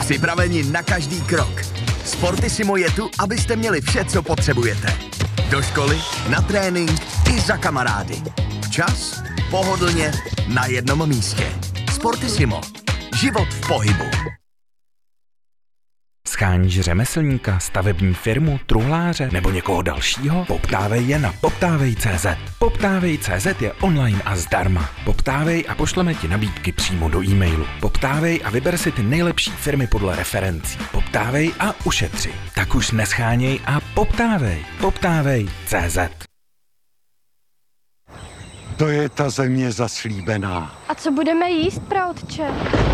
Připraveni na každý krok. Sportissimo je tu, abyste měli vše, co potřebujete. Do školy, na trénink i za kamarády. Včas, pohodlně, na jednom místě. Sportissimo. Život v pohybu. Sháníš řemeslníka, stavební firmu, truhláře nebo někoho dalšího? Poptávej je na poptávej.cz. Poptávej.cz je online a zdarma. Poptávej a pošleme ti nabídky přímo do e-mailu. Poptávej a vyber si ty nejlepší firmy podle referencí. Poptávej a ušetři. Tak už nescháněj a poptávej. Poptávej.cz. To je ta země zaslíbená. A co budeme jíst, praotče?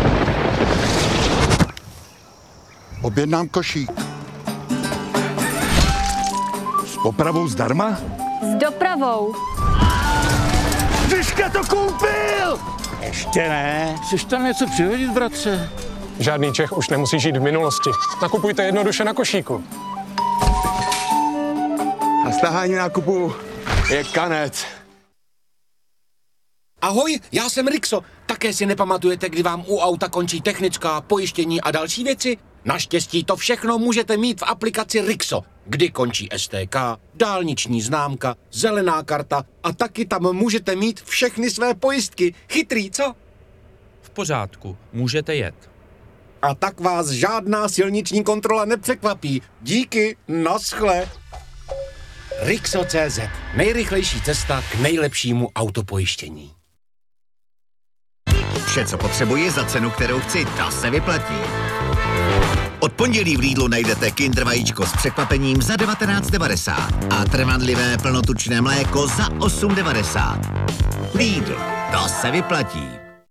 Objednám košík. S popravou zdarma? S dopravou. Tyška to koupil! Ještě ne. Chceš tam něco přihodit, bratře? Žádný Čech už nemusí žít v minulosti. Nakupujte jednoduše na košíku. A stahání nákupu je kanec. Ahoj, já jsem Rixo. Také si nepamatujete, kdy vám u auta končí technická, pojištění a další věci? Naštěstí to všechno můžete mít v aplikaci Rixo, kdy končí STK, dálniční známka, zelená karta a taky tam můžete mít všechny své pojistky. Chytrý, co? V pořádku, můžete jet. A tak vás žádná silniční kontrola nepřekvapí. Díky, naschle. Rixo.cz. Nejrychlejší cesta k nejlepšímu autopojištění. Vše, co potřebuji za cenu, kterou chci, ta se vyplatí. Od pondělí v Lidlu najdete Kinder vajíčko s překvapením za 19,90 a trvanlivé plnotučné mléko za 8,90. Lidl, to se vyplatí.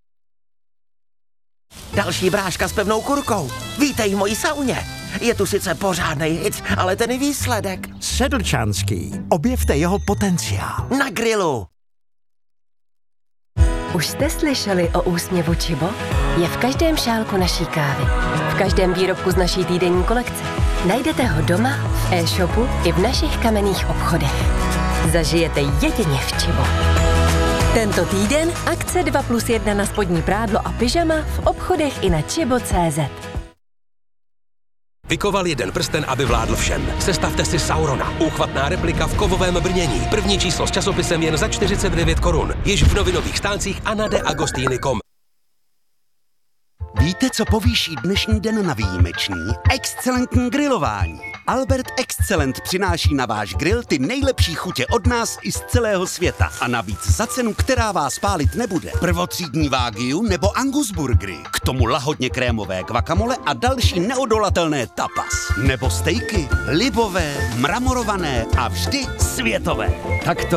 Další bráška s pevnou kurkou. Vítej v mojí sauně. Je tu sice pořádnej hic, ale ten je výsledek. Sedlčanský. Objevte jeho potenciál. Na grilu. Už jste slyšeli o úsměvu Čibo? Je v každém šálku naší kávy. V každém výrobku z naší týdenní kolekce. Najdete ho doma, v e-shopu i v našich kamenných obchodech. Zažijete jedině v Čibo. Tento týden akce 2+1 na spodní prádlo a pyžama v obchodech i na čibo.cz. Vykoval jeden prsten, aby vládl všem. Sestavte si Saurona. Úchvatná replika v kovovém brnění. První číslo s časopisem jen za 49 korun. Již v novinových stáncích a na deagostiny.com. Víte, co povýší dnešní den na výjimečný? Excelentní grilování. Albert Excellent přináší na váš grill ty nejlepší chutě od nás i z celého světa. A navíc za cenu, která vás pálit nebude. Prvotřídní Wagyu nebo Angus burgery. K tomu lahodně krémové guacamole a další neodolatelné tapas. Nebo stejky, libové, mramorované a vždy světové. Tak to